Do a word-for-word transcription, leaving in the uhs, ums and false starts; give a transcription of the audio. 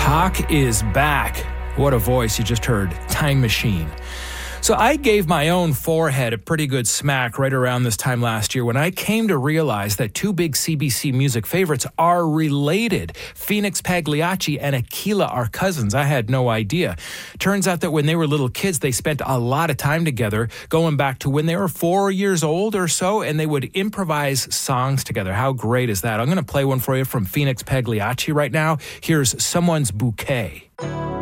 Hawk is back. What a voice you just heard. Time Machine. So I gave my own forehead a pretty good smack right around this time last year when I came to realize that two big C B C music favorites are related. Phoenix Pagliacci and Aquila are cousins. I had no idea. Turns out that when they were little kids, they spent a lot of time together, going back to when they were four years old or so, and they would improvise songs together. How great is that? I'm going to play one for you from Phoenix Pagliacci right now. Here's Someone's Bouquet.